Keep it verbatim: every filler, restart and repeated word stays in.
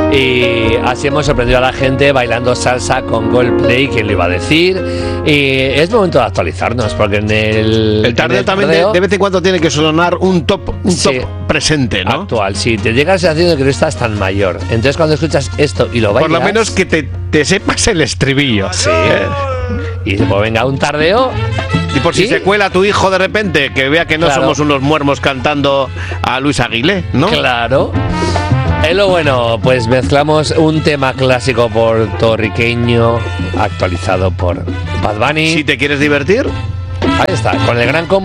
Y así hemos sorprendido a la gente bailando salsa con Coldplay, ¿quién lo iba a decir? Y es momento de actualizarnos, porque en el... El tardeo también de, de vez en cuando tiene que sonar un top, un sí, top presente, ¿no? Actual, sí. Te llega la sensación de que no estás tan mayor. Entonces cuando escuchas esto y lo bailas... Por lo menos que te, te sepas el estribillo. Sí. ¿Eh? Y pues venga, un tardeo... Y por si ¿sí? se cuela tu hijo de repente, que vea que no claro. somos unos muermos cantando a Luis Aguilé, ¿no? Claro. Es lo bueno, pues mezclamos un tema clásico puertorriqueño actualizado por Bad Bunny. Si te quieres divertir, ahí está, con el gran combo.